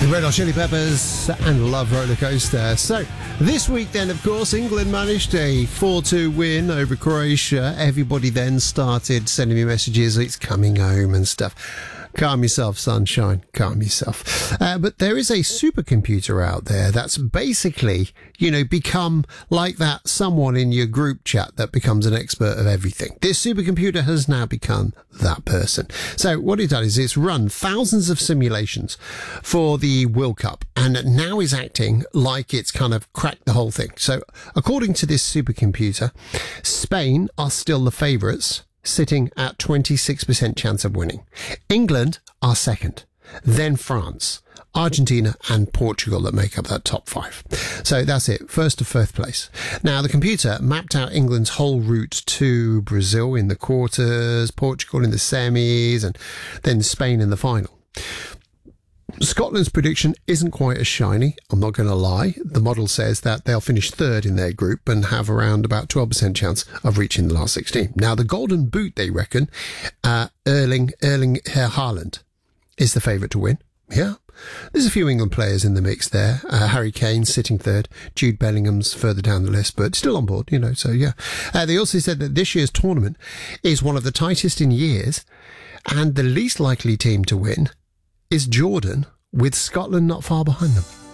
Red Hot Chili Peppers and Love Roller Coaster. So, this week then, of course, England managed a 4-2 win over Croatia. Everybody then started sending me messages, it's coming home and stuff. Calm yourself, sunshine. Calm yourself. But there is a supercomputer out there that's basically, become like that someone in your group chat that becomes an expert of everything. This supercomputer has now become that person. So what it does is it's run thousands of simulations for the World Cup and now is acting like it's kind of cracked the whole thing. So according to this supercomputer, Spain are still the favourites, sitting at 26% chance of winning. England are second, then France, Argentina and Portugal that make up that top five. So that's it, first to fifth place. Now the computer mapped out England's whole route to Brazil in the quarters, Portugal in the semis and then Spain in the final. Scotland's prediction isn't quite as shiny, I'm not going to lie. The model says that they'll finish third in their group and have around about 12% chance of reaching the last 16. Now, the golden boot, they reckon, Erling Haaland is the favourite to win. Yeah. There's a few England players in the mix there. Harry Kane sitting third. Jude Bellingham's further down the list, but still on board, so yeah. They also said that this year's tournament is one of the tightest in years, and the least likely team to win is Jordan, with Scotland not far behind them.